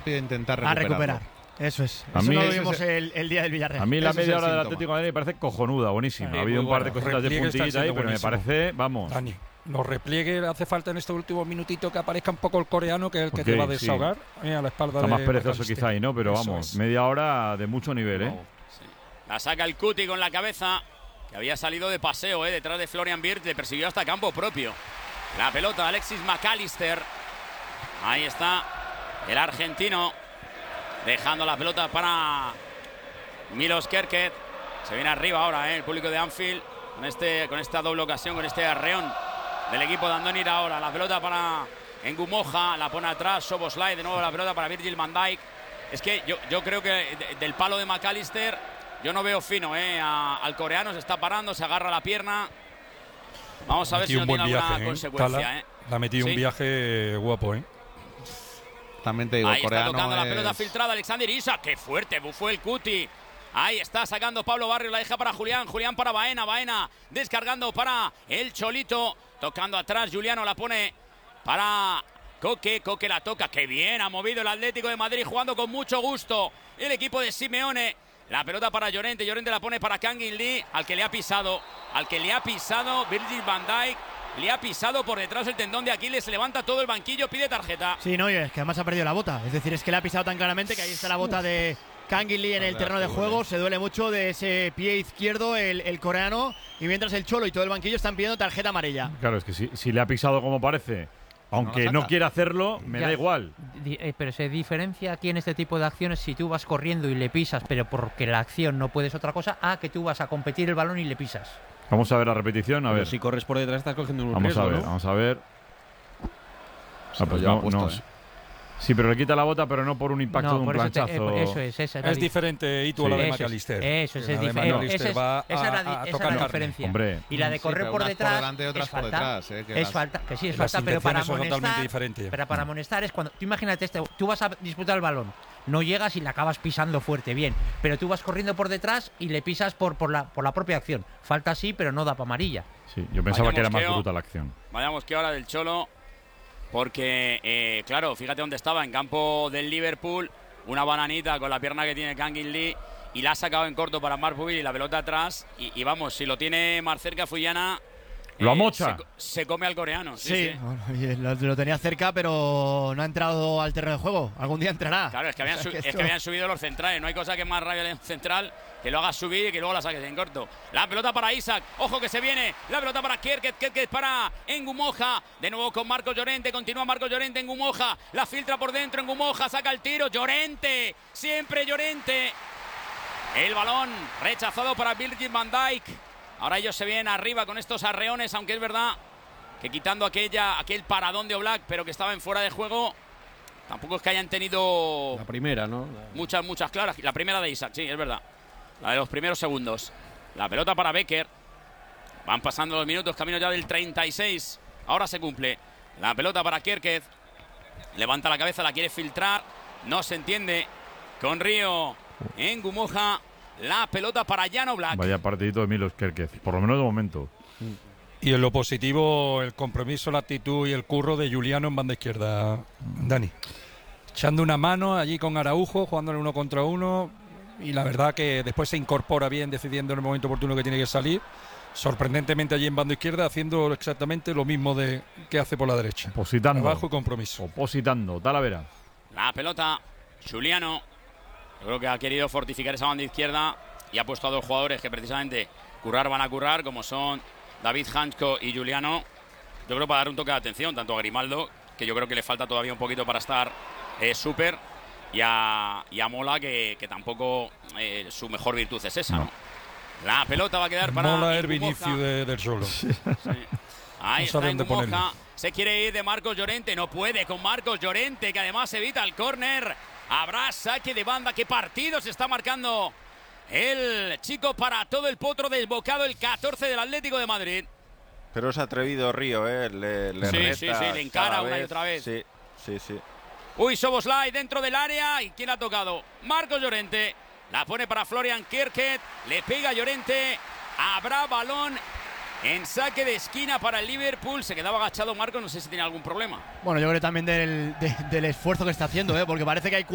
rápido e intentar a recuperarlo. recuperar. Eso es. A Eso mí no lo ese vimos el día del Villarreal. A mí la Ese es media el hora del síntoma. Atlético de Madrid me parece cojonuda, buenísima. Ha habido un par de cositas de Repliegue está puntillita ahí, siendo pero me buenísimo. parece, vamos. Dani, los repliegues hace falta en este último minutito que aparezca un poco el coreano, que es el que Ok, te va a sí. desahogar a la espalda Está de más perezoso McAllister. quizá ahí, ¿no? Pero Eso vamos, es. media hora de mucho nivel, ¿eh? Sí. La saca el Cuti con la cabeza, que había salido de paseo, detrás de Florian Wirtz, le persiguió hasta campo propio. La pelota, Alexis McAllister. Ahí está el argentino, dejando la pelota para Milos Kerkez. Se viene arriba ahora, el público de Anfield, con esta doble ocasión, con este arreón del equipo de Andoni Iraola. La pelota para Ngumoja, la pone atrás, Szoboszlai, de nuevo la pelota para Virgil van Dijk. Es que yo creo que del palo de McAllister yo no veo fino, al coreano, se está parando, se agarra la pierna. Vamos a ver si no tiene alguna consecuencia. Le ha metido Sí. un viaje guapo, También te digo, Ahí el coreano está tocando la es- pelota filtrada Alexander Isak. ¡Qué fuerte! Bufó el Cuti. Ahí está sacando Pablo Barrios, la deja para Julián. Julián para Baena. Baena descargando para el Cholito. Tocando atrás, Juliano la pone para Coque. Coque la toca. ¡Qué bien! Ha movido el Atlético de Madrid jugando con mucho gusto. El equipo de Simeone. La pelota para Llorente. Llorente la pone para Kangin Lee, al que le ha pisado. Virgil van Dijk. Le ha pisado por detrás el tendón de Aquiles, se levanta todo el banquillo, pide tarjeta. Sí, no, y es que además ha perdido la bota. Es decir, es que le ha pisado tan claramente que ahí está la bota de Kangin Lee en el terreno de juego. Se duele mucho de ese pie izquierdo el coreano. Y mientras el Cholo y todo el banquillo están pidiendo tarjeta amarilla. Claro, es que si le ha pisado como parece, aunque no quiera hacerlo, me Ya. da igual. Pero se diferencia aquí en este tipo de acciones si tú vas corriendo y le pisas, pero porque la acción no puedes otra cosa, a que tú vas a competir el balón y le pisas. Vamos a ver la repetición, a Pero ver. si corres por detrás estás cogiendo un Vamos riesgo, a ver, ¿no? vamos a ver. Se lo lleva puesto, Sí, pero le quita la bota, pero no por un impacto de un por eso planchazo. eso es. Esa Es diferente, Itu, a la de Eso es, McAllister. eso es La de diferente. McAllister Esa va es la a esa tocar es la carne. diferencia. Hombre. Y la de Sí, correr pero por unas por detrás delante y otras es por falta. detrás, que Es las- falta, que sí es Las falta, pero para intenciones son totalmente amonestar. diferentes. Pero para amonestar es cuando. Tú imagínate, tú vas a disputar el balón. No llegas y la acabas pisando fuerte, bien. Pero tú vas corriendo por detrás y le pisas por la propia acción. Falta sí, pero no da para amarilla. Sí, yo pensaba que era más mosqueo. bruta la acción. Vayamos que ahora del Cholo, porque, claro, fíjate dónde estaba, en campo del Liverpool, una bananita con la pierna que tiene Kangin Lee, y la ha sacado en corto para Marc Bubil y la pelota atrás, y vamos, si lo tiene más cerca Fullana, Lo amocha. se come al coreano. Sí, bueno, y lo tenía cerca, pero no ha entrado al terreno de juego. Algún día entrará. Claro, es que habían, O sea, que es esto- que habían subido los centrales. No hay cosa que más rabia de un central que lo hagas subir y que luego la saques en corto. La pelota para Isak. Ojo que se viene. La pelota para Kerkez para Ngumoja. De nuevo con Marcos Llorente. Continúa Marcos Llorente. Ngumoja. La filtra por dentro. Ngumoja saca el tiro. Llorente. Siempre Llorente. El balón rechazado para Virgil van Dijk. Ahora ellos se vienen arriba con estos arreones, aunque es verdad que quitando aquel paradón de Oblak, pero que estaba en fuera de juego, tampoco es que hayan tenido La primera, ¿no? muchas claras. La primera de Isak, sí, es verdad. La de los primeros segundos. La pelota para Becker. Van pasando los minutos, camino ya del 36. Ahora se cumple. La pelota para Kerkez. Levanta la cabeza, la quiere filtrar. No se entiende con Río en Ngumoja. La pelota para Jan Oblak. Vaya partidito de Milos Kerkez, por lo menos de momento. Y en lo positivo, el compromiso, la actitud y el curro de Juliano en banda izquierda, Dani. Echando una mano allí con Araujo, jugándole 1 contra 1. Y la verdad que después se incorpora bien, decidiendo en el momento oportuno que tiene que salir. Sorprendentemente allí en banda izquierda, haciendo exactamente lo mismo que hace por la derecha. Opositando. Trabajo y compromiso. Opositando. Talavera. La pelota, Juliano. Yo creo que ha querido fortificar esa banda izquierda y ha puesto a dos jugadores que precisamente van a currar, como son David Hansko y Juliano. Yo creo para dar un toque de atención, tanto a Grimaldo, que yo creo que le falta todavía un poquito para estar súper, y a Mola, que tampoco su mejor virtud es esa, ¿no? La pelota va a quedar para Mola el Ngumoja. Vinicius del Cholo. Sí. Ahí No está sabe dónde Ngumoja. ponerlo. Se quiere ir de Marcos Llorente. No puede con Marcos Llorente, que además evita el córner. Habrá saque de banda. ¿Qué partido se está marcando el chico para todo el potro desbocado, el 14 del Atlético de Madrid? Pero es atrevido Río, ¿eh? Le Sí, reta sí, le encara cada una y otra vez. Sí, sí, sí. Uy, Szoboszlai dentro del área. ¿Y quién ha tocado? Marcos Llorente. La pone para Florian Kerkez. Le pega Llorente. Habrá balón en saque de esquina para el Liverpool. Se quedaba agachado Marcos. No sé si tiene algún problema. Bueno, yo creo también del esfuerzo que está haciendo, porque parece que hay